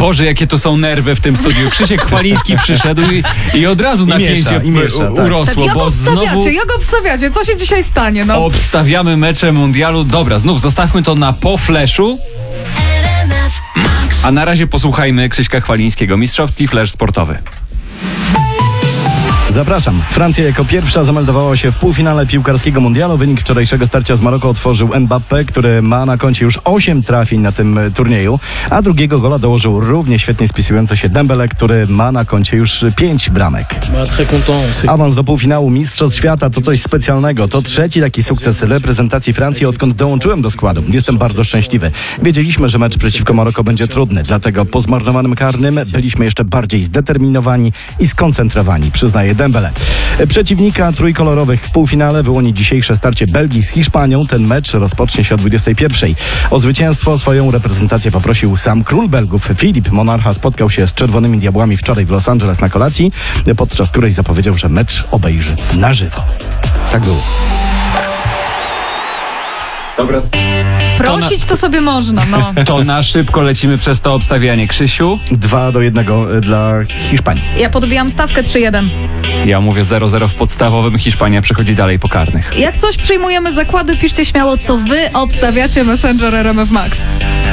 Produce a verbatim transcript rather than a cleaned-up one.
Boże, jakie to są nerwy w tym studiu. Krzysiek Chwaliński przyszedł i, i od razu I napięcie miesza, i miesza, u- tak. urosło, Jak bo obstawiacie, znowu jak obstawiacie? Co się dzisiaj stanie? No. obstawiamy mecze mundialu. Dobra, znów zostawmy to na po fleszu. A na razie posłuchajmy Krzyśka Chwalińskiego. Mistrzowski flash sportowy. Zapraszam. Francja jako pierwsza zameldowała się w półfinale piłkarskiego mundialu. Wynik wczorajszego starcia z Maroko otworzył Mbappé, który ma na koncie już osiem trafień na tym turnieju, a drugiego gola dołożył równie świetnie spisujący się Dembele, który ma na koncie już pięć bramek. Awans do półfinału Mistrzostw Świata to coś specjalnego. To trzeci taki sukces reprezentacji Francji, odkąd dołączyłem do składu. Jestem bardzo szczęśliwy. Wiedzieliśmy, że mecz przeciwko Maroko będzie trudny, dlatego po zmarnowanym karnym byliśmy jeszcze bardziej zdeterminowani i skoncentrowani, przyznaje Dembele. Przeciwnika trójkolorowych w półfinale wyłoni dzisiejsze starcie Belgii z Hiszpanią. Ten mecz rozpocznie się o dwudziestej pierwszej. O zwycięstwo swoją reprezentację poprosił sam król Belgów. Filip Monarcha spotkał się z Czerwonymi Diabłami wczoraj w Los Angeles na kolacji, podczas której zapowiedział, że mecz obejrzy na żywo. Tak było. Dobra. Prosić to sobie można, no. To na szybko lecimy przez to obstawianie. Krzysiu? Dwa do jednego dla Hiszpanii. Ja podbijam stawkę trzy jeden. Ja mówię zero zero w podstawowym. Hiszpania przechodzi dalej po karnych. Jak coś przyjmujemy zakłady, piszcie śmiało, co wy obstawiacie Messenger R M F Max.